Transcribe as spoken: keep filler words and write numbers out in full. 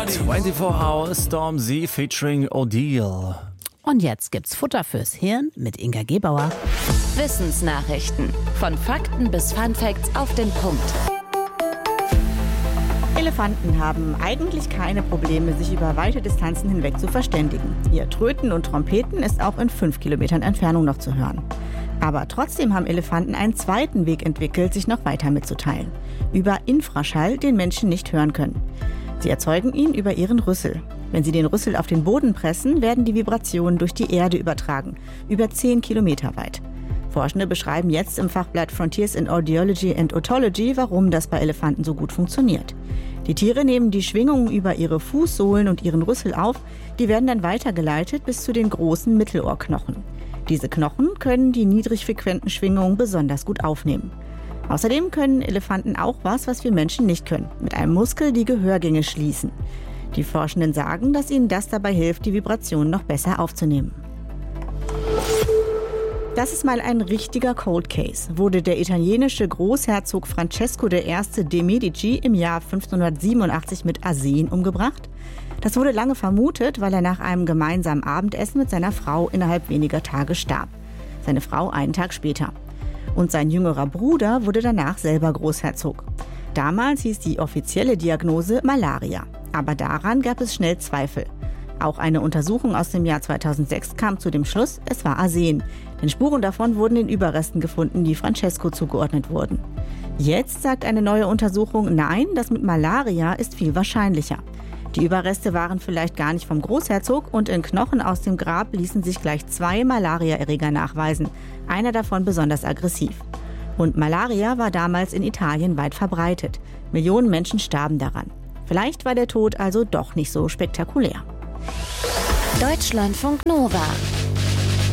vierundzwanzig Hour Stormzy featuring Odile. Und jetzt gibt's Futter fürs Hirn mit Inga Gebauer. Wissensnachrichten. Von Fakten bis Funfacts auf den Punkt. Elefanten haben eigentlich keine Probleme, sich über weite Distanzen hinweg zu verständigen. Ihr Tröten und Trompeten ist auch in fünf Kilometern Entfernung noch zu hören. Aber trotzdem haben Elefanten einen zweiten Weg entwickelt, sich noch weiter mitzuteilen. Über Infraschall, den Menschen nicht hören können. Sie erzeugen ihn über ihren Rüssel. Wenn sie den Rüssel auf den Boden pressen, werden die Vibrationen durch die Erde übertragen, über zehn Kilometer weit. Forschende beschreiben jetzt im Fachblatt Frontiers in Audiology and Otology, warum das bei Elefanten so gut funktioniert. Die Tiere nehmen die Schwingungen über ihre Fußsohlen und ihren Rüssel auf, die werden dann weitergeleitet bis zu den großen Mittelohrknochen. Diese Knochen können die niedrigfrequenten Schwingungen besonders gut aufnehmen. Außerdem können Elefanten auch was, was wir Menschen nicht können, mit einem Muskel die Gehörgänge schließen. Die Forschenden sagen, dass ihnen das dabei hilft, die Vibrationen noch besser aufzunehmen. Das ist mal ein richtiger Cold Case. Wurde der italienische Großherzog Francesco der Erste de' Medici im Jahr fünfzehnhundertsiebenundachtzig mit Arsen umgebracht? Das wurde lange vermutet, weil er nach einem gemeinsamen Abendessen mit seiner Frau innerhalb weniger Tage starb. Seine Frau einen Tag später. Und sein jüngerer Bruder wurde danach selber Großherzog. Damals hieß die offizielle Diagnose Malaria. Aber daran gab es schnell Zweifel. Auch eine Untersuchung aus dem Jahr zweitausendsechs kam zu dem Schluss, es war Arsen. Denn Spuren davon wurden in Überresten gefunden, die Francesco zugeordnet wurden. Jetzt sagt eine neue Untersuchung, nein, das mit Malaria ist viel wahrscheinlicher. Die Überreste waren vielleicht gar nicht vom Großherzog und in Knochen aus dem Grab ließen sich gleich zwei Malariaerreger nachweisen, einer davon besonders aggressiv. Und Malaria war damals in Italien weit verbreitet. Millionen Menschen starben daran. Vielleicht war der Tod also doch nicht so spektakulär. Deutschlandfunk Nova.